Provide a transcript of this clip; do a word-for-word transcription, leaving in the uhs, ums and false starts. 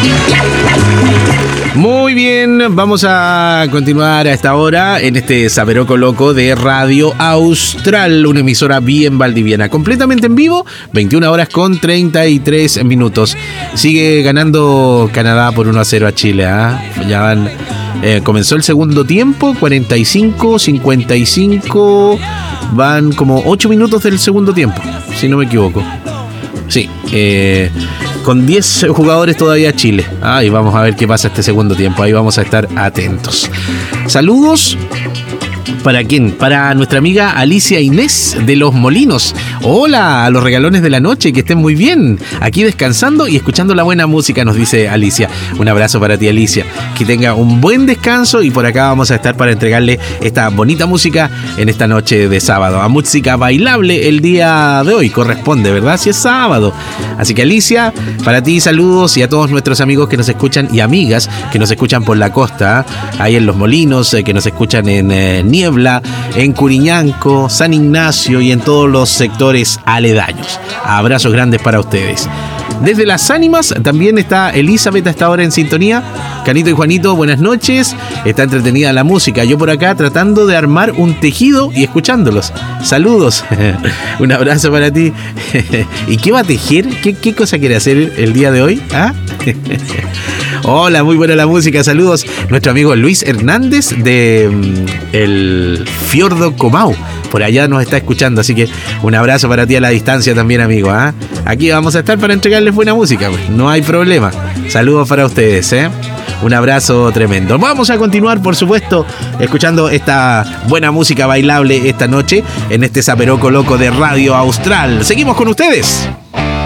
Muy bien, vamos a continuar a esta hora en este Saberoco Loco de Radio Austral, una emisora bien valdiviana, completamente en vivo, veintiuna horas con treinta y tres minutos. Sigue ganando Canadá por uno a cero a Chile, ¿eh? Ya van, eh, comenzó el segundo tiempo, cuarenta y cinco, cincuenta y cinco, van como ocho minutos del segundo tiempo, si no me equivoco. Sí, eh... con diez jugadores todavía Chile. Ah, y vamos a ver qué pasa este segundo tiempo. Ahí vamos a estar atentos. Saludos. ¿Para quién? Para nuestra amiga Alicia Inés de Los Molinos. Hola, a los regalones de la noche, que estén muy bien. Aquí descansando y escuchando la buena música, nos dice Alicia. Un abrazo para ti, Alicia. Que tenga un buen descanso y por acá vamos a estar para entregarle esta bonita música en esta noche de sábado. A música bailable el día de hoy corresponde, ¿verdad? Si es sábado. Así que Alicia, para ti saludos y a todos nuestros amigos que nos escuchan y amigas que nos escuchan por la costa, ahí en Los Molinos, que nos escuchan en eh, Niebla, en Curiñanco, San Ignacio y en todos los sectores aledaños. Abrazos grandes para ustedes. Desde Las Ánimas también está Elizabeth a esta hora en sintonía. Canito y Juanito, buenas noches. Está entretenida la música. Yo por acá tratando de armar un tejido y escuchándolos. Saludos. Un abrazo para ti. ¿Y qué va a tejer? ¿Qué, qué cosa quiere hacer el día de hoy? ¿Ah? Hola, muy buena la música, saludos. Nuestro amigo Luis Hernández de um, el Fiordo Comau, por allá nos está escuchando, así que un abrazo para ti a la distancia también, amigo. ¿eh? Aquí vamos a estar para entregarles buena música, pues. No hay problema. Saludos para ustedes, ¿eh? Un abrazo tremendo. Vamos a continuar, por supuesto, escuchando esta buena música bailable esta noche en este Saberoco Loco de Radio Austral. Seguimos con ustedes.